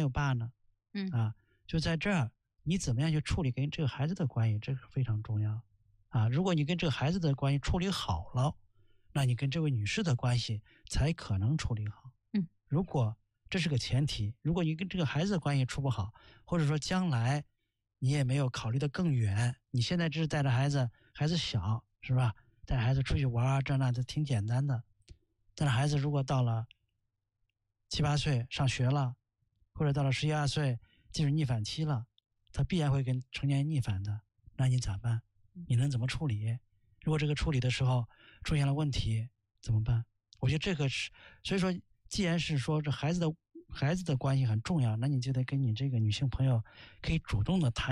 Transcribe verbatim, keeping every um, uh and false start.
有爸呢？ 嗯啊，就在这儿，你怎么样去处理跟这个孩子的关系，这个非常重要啊。如果你跟这个孩子的关系处理好了，那你跟这位女士的关系才可能处理好。 嗯， 如果这是个前提，如果你跟这个孩子的关系处不好，或者说将来你也没有考虑的更远，你现在只是带着孩子，孩子小是吧？带孩子出去玩啊，这那这挺简单的。但是孩子如果到了七八岁上学了，或者到了十一二岁进入逆反期了，他必然会跟成年人逆反的。那你咋办？你能怎么处理？如果这个处理的时候出现了问题，怎么办？我觉得这个是，所以说，既然是说这孩子的孩子的关系很重要，那你就得跟你这个女性朋友可以主动的谈。